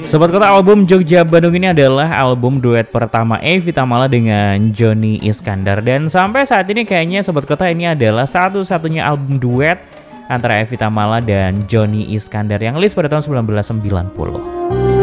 Sobat Kota, album Jogja Bandung ini adalah album duet pertama Evi Tamala dengan Johnny Iskandar. Dan sampai saat ini kayaknya Sobat Kota ini adalah satu-satunya album duet antara Evi Tamala dan Johnny Iskandar yang rilis pada tahun 1990.